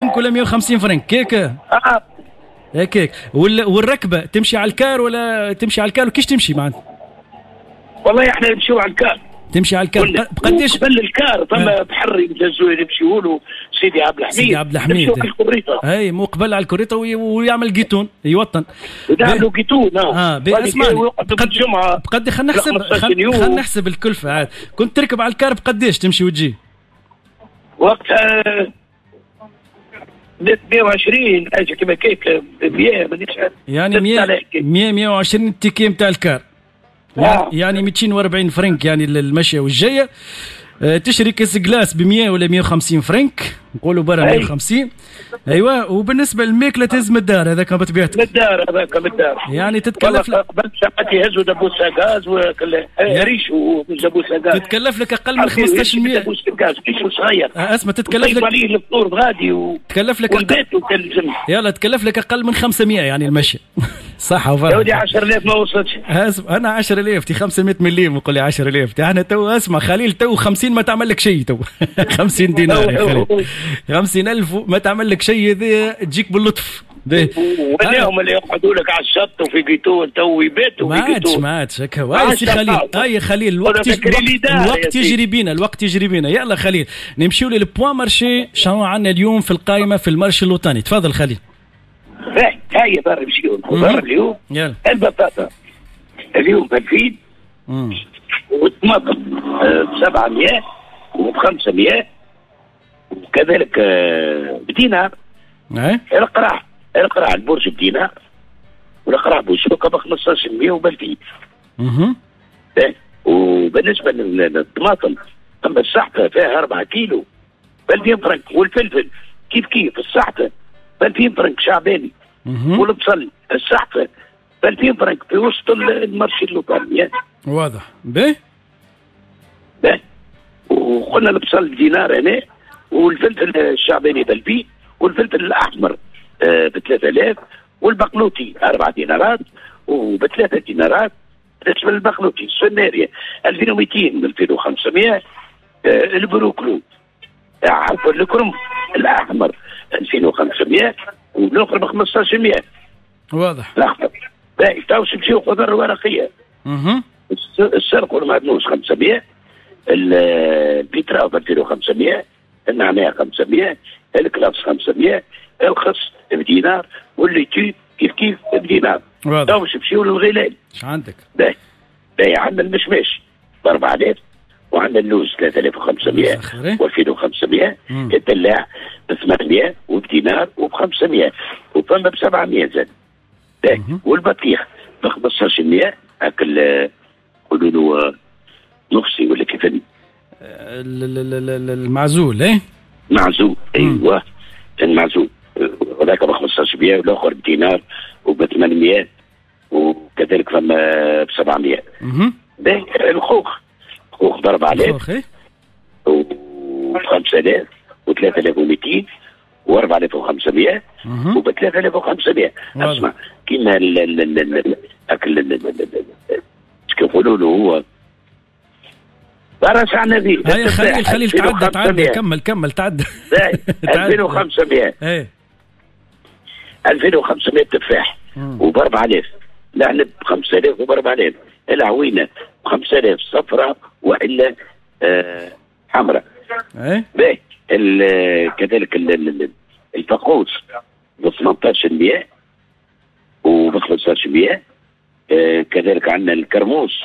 فرنك ولا 150 فرنك كيك؟ هيك. والركبه تمشي على الكار ولا تمشي على الكار وكيش تمشي معناتها؟ والله احنا نمشيو على الكار. تمشي على الكار بقديش؟ قبل الكار ثم بحري بجزوي يمشيوا له سيدي عبد الحميد. سيدي عبد الحميد اي مو قبل على الكوريطه ويعمل جيتون يوطن. يعملوا جيتون. اسمعني بقدي خلينا نحسب الكلفه عاد. كنت تركب على الكار بقديش تمشي وتجي؟ وقتها 120 اجي كما كيك 100 مانيش يعني 120 التيكي نتاع الكار. يعني 240 فرنك يعني المشيه والجايه. تشري كيس جلاس ب 100 ولا 150 فرنك نقولوا برا 150. ايوه. وبالنسبه للماكله تهز من الدار هذاك بطبيعتك. من الدار يعني تتكلف لك قبل ساعات يهزوا دبوسه غاز وريش ودبوسه غاز. تتكلف لك اقل من 1500 دبوسه غاز كيش صغير. اسمع تتكلف لك عليه الفطور غادي تكلف لك يلا تكلف لك اقل من 500 يعني المشي. صح وفرق. يا ودي 10000 ما وصلتش. انا 10000 تي 500 مليم يقول لي 10000 انا تو اسمع خليل تو 50 ما تعمل لك شيء تو 50 دينار يا خليل 50000 ما تعمل لك شيء ذي تجيك باللطف. وهم اللي يقعدوا لك على الشط وفي جيتون تو يباتوا ما عادش هكا. هاي خليل الوقت يجري بينا يلا خليل نمشيو للبوان مارشي. شنو عندنا اليوم في القائمه في المارشي الوطني؟ تفضل خليل. هاي برا نمشيو اليوم. يلا. البطاطا اليوم بالفيد والطماطم ب700 وب500 وكذلك بدينار. القراع البرج بدينار والقراع بوشوكه ب 1500 وبالفيد. وبالنسبه للطماطم اما السحطه فيها 4 كيلو ب2000 فرنك. والفلفل كيف السحطه ب2000 فرنك شعباني. والبصل السحطه ب2000 فرنك في وسط المارشي الوطني. واضح. باهي وقلنا البصل بدينار هنا والفلفل الشعباني ب2000 والفلفل الاحمر ب3000 والبقلوتي 4 دينارات وب3 دينارات. بالنسبه للبقلوتي السناريه 2200 2500. البروكلو عفوا الكرنب الاحمر 2500 والاخر ب 1500. واضح. الاخضر باهي تو نمشيو خضر ورقيه. السرق والمعدنوس 500. البيترا ب 2500. النعناع 500. الكلاس 500. الخس بدينار والليتي كيف بدينار. تو نمشيو للغلال. ايش عندك؟ باهي عندنا المشماش ب 4000 وعندنا اللوز 3500 و2500. الدلاع ب 800 وبدينار وب500 وفما ب 700 زاد. والبطيخ ب 1500. هاك يقولوا له نقصي ولا كيف المعزول. معزول. ايوه المعزول هذاك ب 1500 والاخر بدينار وب 800 وكذلك فما ب 700. الخوخ ب 4000 و 5000 و 3200 و 4500 وب 3500. اسمع كيما اكل كيقولوا له هو برش عنا ذي. هاي خليل تعدى كمل تعدى 2500. 2500 تفاح وب 4000. لعنب ب 5000 وب 4000. العوينه ب 5000 صفراء والا حمراء. باهي كذلك الفقوس ب 1800 وب 1500. كذلك عندنا الكرموس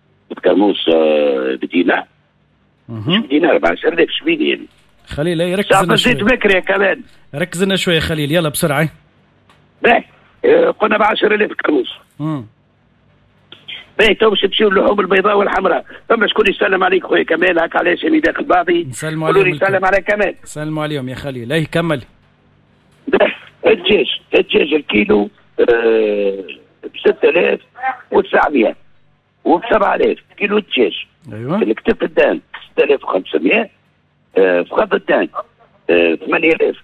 بدينار. مش بدينار ب 10000 شبيدي يعني. خليل يركز لنا شويه. بكري كمان ركز لنا شويه خليل يلا بسرعه. باهي قلنا ب 10000 كرموس. باهي تو باش تمشيو اللحوم البيضاء والحمراء. فما شكون يسلم عليك خويا كمال هكا علاش اللي داخل بعضي. نسلموا عليهم. يسلم على كمال. سلموا عليهم يا خليل. كمل. الدجاج الكيلو ب 6900 وب 7000 كيلو دجاج. ايوه. الكتف الدان 6500. فخذ الدان 8300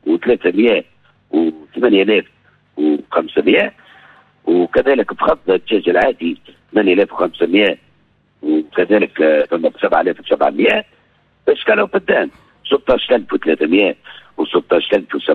و 8500. وكذلك فخذ الدجاج العادي 8500 وكذلك ثم ب 7700. باش كانوا في الدان 16300 و 16700